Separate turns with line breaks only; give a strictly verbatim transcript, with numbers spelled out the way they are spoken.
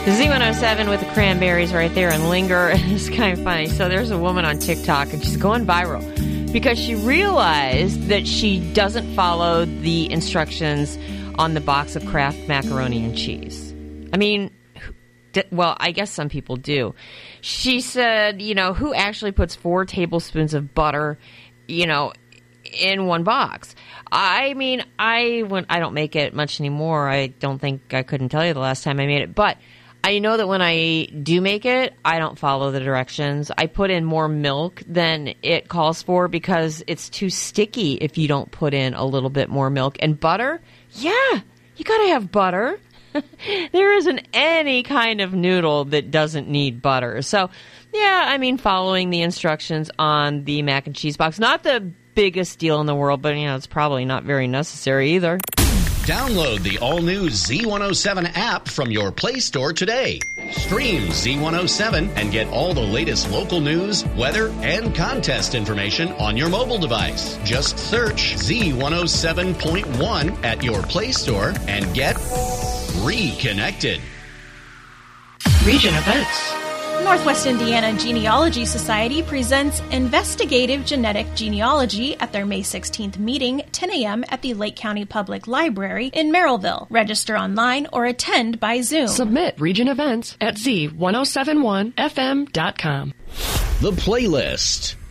Z one oh seven with the Cranberries right there and Linger. It's kind of funny. So there's a woman on TikTok and she's going viral because she realized that she doesn't follow the instructions on the box of Kraft macaroni and cheese. I mean, well, I guess some people do. She said, you know, who actually puts four tablespoons of butter, you know, in one box? I mean, I when I don't make it much anymore. I don't think I couldn't tell you the last time I made it, but I know that when I do make it, I don't follow the directions. I put in more milk than it calls for because it's too sticky if you don't put in a little bit more milk. And butter? Yeah, you gotta have butter. There isn't any kind of noodle that doesn't need butter. So, yeah, I mean, following the instructions on the mac and cheese box, not the biggest deal in the world, but, you know, it's probably not very necessary either.
Download the all-new Z one oh seven app from your Play Store today. Stream Z one oh seven and get all the latest local news, weather, and contest information on your mobile device. Just search Z one oh seven point one at your Play Store and get reconnected.
Region events.
Northwest Indiana Genealogy Society presents Investigative Genetic Genealogy at their May sixteenth meeting, ten a.m. at the Lake County Public Library in Merrillville. Register online or attend by Zoom.
Submit region events at Z one oh seven one F M dot com.
The Playlist.